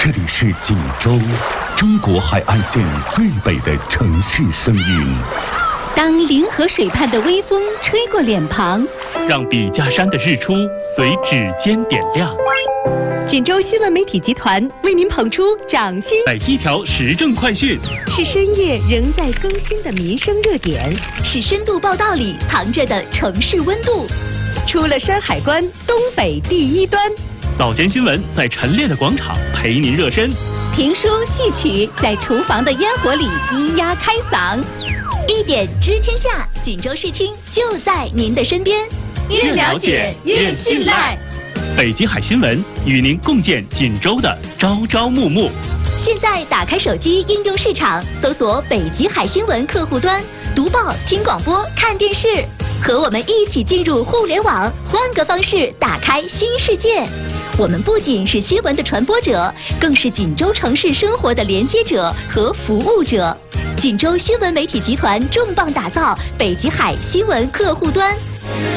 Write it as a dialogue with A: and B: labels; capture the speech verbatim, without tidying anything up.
A: 这里是锦州，中国海岸线最北的城市声音。
B: 当临河水畔的微风吹过脸庞，
C: 让笔架山的日出随指尖点亮。
D: 锦州新闻媒体集团为您捧出掌心，
C: 每一条时政快讯，
D: 是深夜仍在更新的民生热点，
E: 是深度报道里藏着的城市温度。
D: 出了山海关，东北第一端。
C: 早间新闻在陈列的广场陪您热身，
B: 评书戏曲在厨房的烟火里咿呀开嗓。
E: 一点知天下，锦州视听就在您的身边，
C: 越了解越信赖。北极海新闻与您共建锦州的朝朝暮暮。
E: 现在打开手机应用市场，搜索北极海新闻客户端，读报、听广播、看电视，和我们一起进入互联网，换个方式打开新世界。我们不仅是新闻的传播者，更是锦州城市生活的连接者和服务者。锦州新闻媒体集团重磅打造北极海新闻客户端。